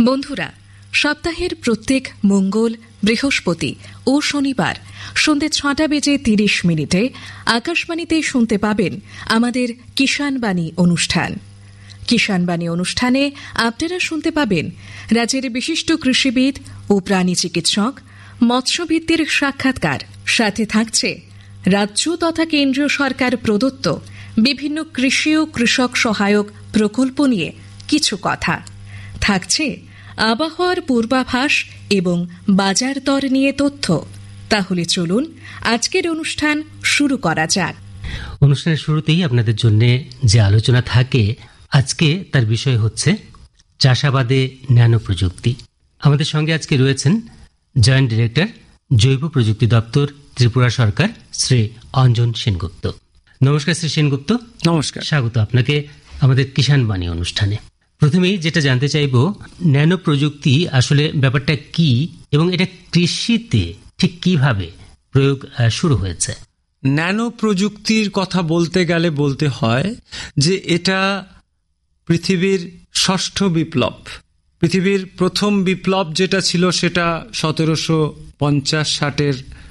বন্ধুরা, সপ্তাহের প্রত্যেক মঙ্গল, বৃহস্পতি ও শনিবার সন্ধ্যে 6:30 আকাশবাণীতে শুনতে পাবেন আমাদের কিষাণ বাণী অনুষ্ঠান। কিষাণ বাণী অনুষ্ঠানে আপনারা শুনতে পাবেন রাজ্যের বিশিষ্ট কৃষিবিদ ও প্রাণী চিকিৎসক, মৎস্যভিত্তির সাক্ষাৎকার। সাথে থাকছে রাজ্য তথা কেন্দ্রীয় সরকার প্রদত্ত বিভিন্ন কৃষি ও কৃষক সহায়ক প্রকল্প নিয়ে কিছু কথা। থাকছে আবহাওয়ার পূর্বাভাস এবং বাজার দর নিয়ে তথ্য। তাহলে চলুন আজকের অনুষ্ঠান শুরু করা যাক। অনুষ্ঠানের শুরুতেই আপনাদের জন্য যে আলোচনা থাকে আজকে তার বিষয় হচ্ছে চাষাবাদে ন্যানো প্রযুক্তি। আমাদের সঙ্গে আজকে রয়েছেন জয়েন্ট ডিরেক্টর, জৈব প্রযুক্তি দপ্তর, ত্রিপুরা সরকার, শ্রী অঞ্জন সেনগুপ্ত। নমস্কার শ্রী সেনগুপ্ত। নমস্কার, স্বাগত আপনাকে আমাদের কিষাণ বাণী অনুষ্ঠানে। প্রথমেই যেটা জানতে চাইব, ন্যানো প্রযুক্তি আসলে ব্যাপারটা কি এবং এটা কৃষিতে ঠিক কিভাবে প্রয়োগ শুরু হয়েছে? ন্যানো প্রযুক্তির কথা বলতে গেলে বলতে হয় যে এটা পৃথিবীর ষষ্ঠ বিপ্লব। পৃথিবীর প্রথম বিপ্লব যেটা ছিল সেটা 1750-60